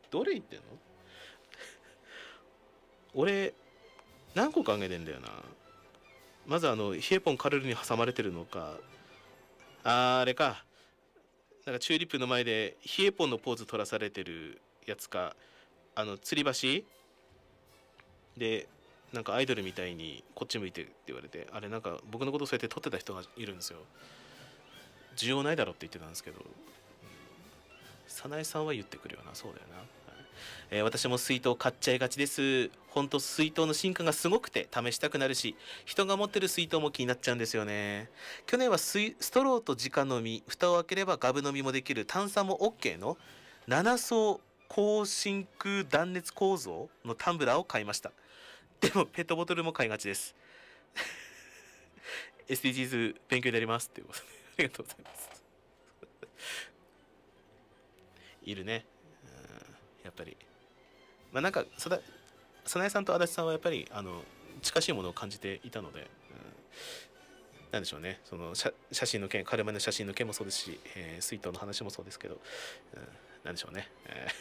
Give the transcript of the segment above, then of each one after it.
どれ言ってんの？俺何個考えてんだよな。まずヒエポンカルルに挟まれてるのか、あれか、なんかチューリップの前でヒエポンのポーズ取らされてるやつか、吊り橋でなんかアイドルみたいにこっち向いてって言われて、あれなんか僕のことそうやって撮ってた人がいるんですよ。需要ないだろって言ってたんですけど、早苗さんは言ってくるよな。そうだよな。私も水筒買っちゃいがちです。ほんと水筒の進化がすごくて試したくなるし、人が持ってる水筒も気になっちゃうんですよね。去年はストローと直飲み、蓋を開ければガブ飲みもできる炭酸も OK の7層高真空断熱構造のタンブラーを買いました。でもペットボトルも買いがちです。SDGs 勉強になりますっていうことでありがとうございます。いるね。やっぱり。まあなんか、早苗さんと足立さんはやっぱり、近しいものを感じていたので、なんでしょうね。その写真の件、カルマの写真の件もそうですし、水筒の話もそうですけど、なんでしょうね。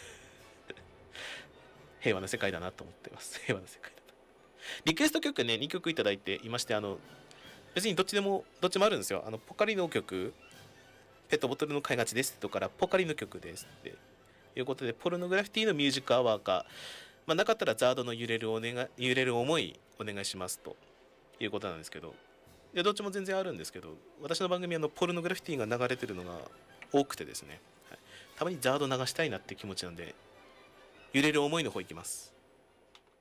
平和な世界だなと思ってます。平和な世界だな。リクエスト曲ね、2曲いただいていまして、別にどっちもあるんですよ。ポカリの曲、ペットボトルの買いがちですとから、ポカリの曲ですっていうことで、ポルノグラフィティのミュージックアワーか、まあ、なかったらザードの揺れる思いお願いしますということなんですけど、でどっちも全然あるんですけど、私の番組ポルノグラフィティが流れてるのが多くてですね、はい、たまにザード流したいなって気持ちなんで、揺れる思いの方行きます。